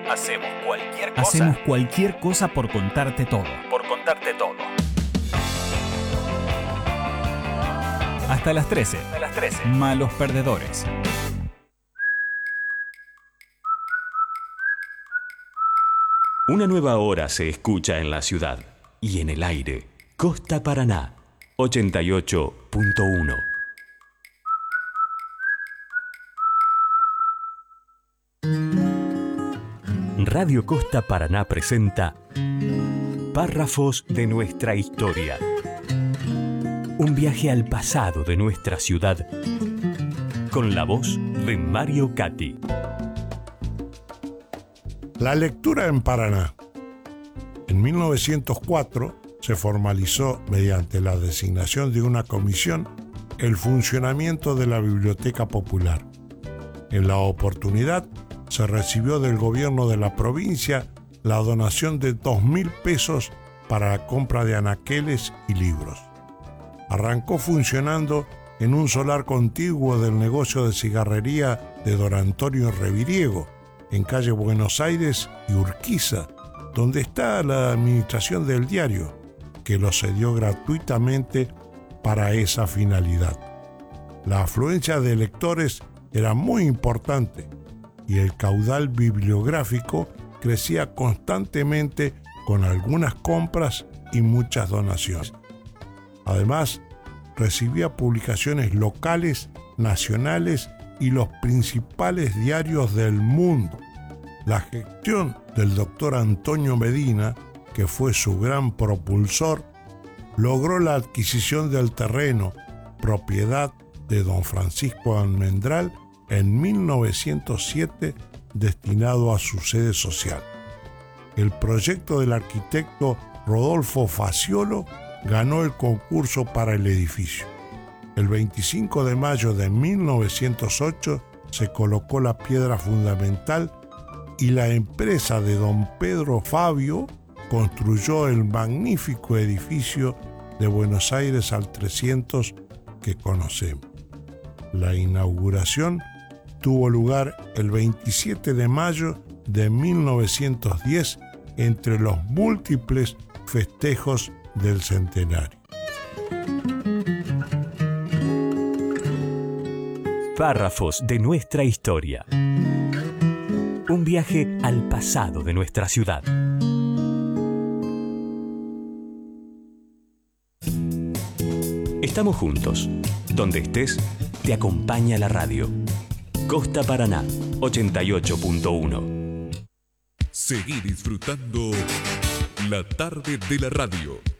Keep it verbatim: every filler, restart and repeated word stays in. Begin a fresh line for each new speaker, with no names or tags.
Hacemos cualquier cosa.
Hacemos cualquier cosa por contarte todo.
Por contarte todo.
Hasta las trece.
A las trece.
Malos perdedores.
Una nueva hora se escucha en la ciudad y en el aire. Costa Paraná, ochenta y ocho punto uno. Radio Costa Paraná presenta Párrafos de nuestra historia. Un viaje al pasado de nuestra ciudad con la voz de Mario Catti.
La lectura en Paraná. En mil novecientos cuatro se formalizó, mediante la designación de una comisión, el funcionamiento de la Biblioteca Popular. En la oportunidad, se recibió del gobierno de la provincia la donación de dos mil pesos para la compra de anaqueles y libros. Arrancó funcionando en un solar contiguo del negocio de cigarrería de don Antonio Reviriego, en calle Buenos Aires y Urquiza, donde está la administración del diario, que lo cedió gratuitamente para esa finalidad. La afluencia de lectores era muy importante y el caudal bibliográfico crecía constantemente con algunas compras y muchas donaciones. Además, recibía publicaciones locales, nacionales y los principales diarios del mundo. La gestión del doctor Antonio Medina, que fue su gran propulsor, logró la adquisición del terreno, propiedad de don Francisco Almendral, en mil novecientos siete, destinado a su sede social. El proyecto del arquitecto Rodolfo Faciolo ganó el concurso para el edificio. El veinticinco de mayo de mil novecientos ocho se colocó la piedra fundamental y la empresa de don Pedro Fabio construyó el magnífico edificio de Buenos Aires al trescientos que conocemos. La inauguración tuvo lugar el veintisiete de mayo de mil novecientos diez entre los múltiples festejos del centenario.
Párrafos de nuestra historia. Un viaje al pasado de nuestra ciudad. Estamos juntos. Donde estés, te acompaña la radio. Costa Paraná, ochenta y ocho punto uno.
Seguí disfrutando la tarde de la radio.